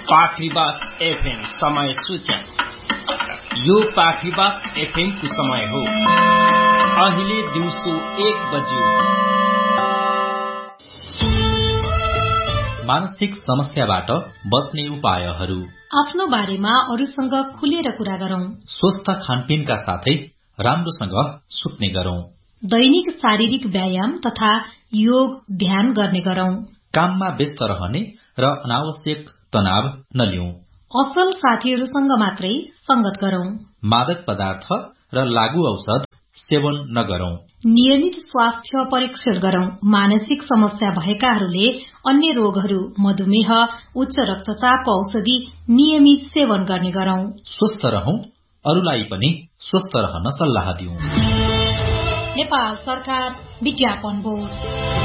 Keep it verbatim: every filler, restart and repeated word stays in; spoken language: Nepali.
पाखरीबास एफएम समय सूचना। यो पाखरीबास एफएम को समय हो। अहिले दिउँसो एक बज्यो। मानसिक समस्याबाट बच्ने उपायहरू। आफ्नो बारेमा अरूसँग खुलेर कुरा गरौं। स्वस्थ खानपिनका साथै राम्रोसँग सुत्ने गरौं। दैनिक शारीरिक व्यायाम तथा योग ध्यान गर्ने गरौं। काममा व्यस्त रहने र अनावश्यक तनाव नलिउँ। असल साथीहरूसँग मात्रै संगत गरौं। मादक पदार्थ र लागू औषध सेवन नगरौं। नियमित स्वास्थ्य परीक्षण गरौं। मानसिक समस्या भएकाहरूले अन्य रोगहरू, मधुमेह, उच्च रक्तचापको औषधि नियमित सेवन गर्ने गरौं। स्वस्थ रहौं, अरूलाई पनि स्वस्थ रहन सल्लाह दिउँ। नेपाल सरकार विज्ञापन बोर्ड।